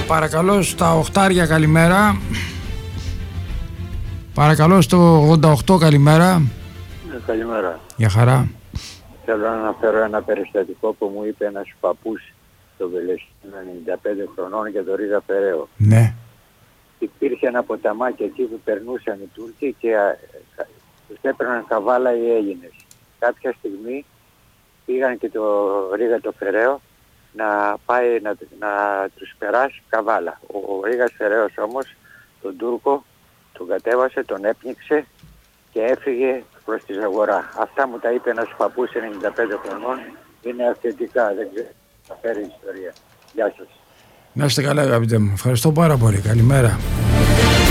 Παρακαλώ στα οχτάρια καλημέρα. Παρακαλώ στο 88 καλημέρα. Καλημέρα. Γεια χαρά. Θέλω να αναφέρω ένα περιστατικό που μου είπε ένας παππούς στο Βελεσσίνο 95 χρονών για το Ρίγα Φεραίο. Ναι. Υπήρχε ένα ποταμάκι εκεί που περνούσαν οι Τούρκοι και τους έπαιρναν καβάλα οι Έλληνες. Κάποια στιγμή πήγαν και το Ρίγα το Φεραίο να πάει να τους περάσει καβάλα. Ο Ρίγας Φεραίος όμως τον Τούρκο τον κατέβασε, τον έπνιξε και έφυγε προς τη Ζαγορά. Αυτά μου τα είπε ένας παππούς 95 χρονών. Είναι αυθεντικά, δεν ξέρω, θα φέρει ιστορία. Γεια σας. Να είστε καλά αγαπητέ μου. Ευχαριστώ πάρα πολύ. Καλημέρα.